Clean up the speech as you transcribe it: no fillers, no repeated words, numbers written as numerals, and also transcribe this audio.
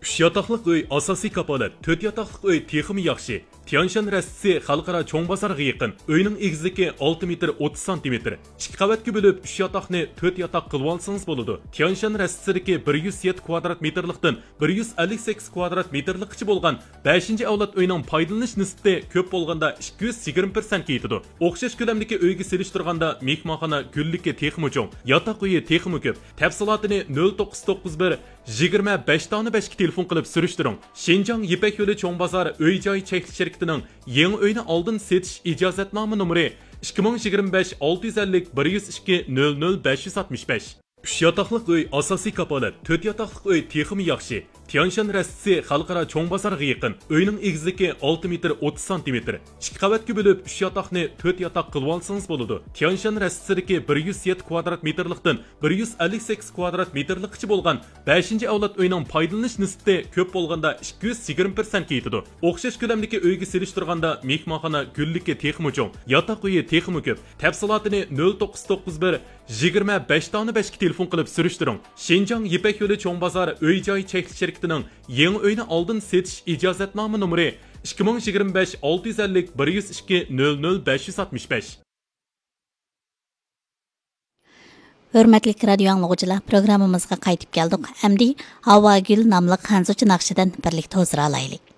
3 yataqlıq uy asosiy kapolat, 4 yataqlıq uy texmi yaxshi. Tianshan rastisi xalqaro cho'ng bozorga yaqin. Uyning egizligi 6 metr 30 cm. 2 qavatga bo'lib 3 yataqni 4 yataq qilib olsangiz bo'ladi. Tianshan rastisidagi 107 kvadrat metrlikdan 158 kvadrat metrlikcha bo'lgan 5-avlod uyning foydalanish nisbati ko'p bo'lganda 220% yetadi. O'xshash ko'lamdagi uyga selishtirganda mehmonxona gullikka texmi cho'ng, yataq uyi texmi ko'p. Tafsilotini 0991 25 tane 5 telefon qilib surishtiring. Shenjang Yipak yo'li cho'ng bozor uy-joy cheklanish shirkatining yangi uyni oldin setish ijozatnoma nomeri 2025 650 102 00 565. 3 yataqlıq uy asosiy kapolat, 4 yataqlıq uy texmi yaxshi. Tianshan rastisi xalqaro cho'ng bozorga yaqin. Uyning egizligi 6 metr 30 cm. 2 qavatga bo'lib 3 yataqni 4 yataq qilib olsangiz bo'ladi. Tianshan rastisidagi 107 kvadrat metrlikdan 158 kvadrat metrlikcha bo'lgan 5-avlod uyning foydalanish nisbati ko'p bo'lganda 220% yetadi. O'xshash ko'lamdagi uyga selishtirganda mehmonxona gullikka texmi cho'ng, yataq uyi texmi ko'p. Tafsilotini 0991 25 tane 5 telefon qilib surishtiring. Shenjang Yipak yo'li cho'ng bozor uy-joy cheklanish shirkatining yangi uyni oldin setish ijozatnoma nomeri 2025 650 102 00 565. Hörmətli radio anlıqçılar, proqramımızga qaytib keldik. Əmdi Hava Gül namlıq xanzuçu naqşidən birlikdə huzur alaylik.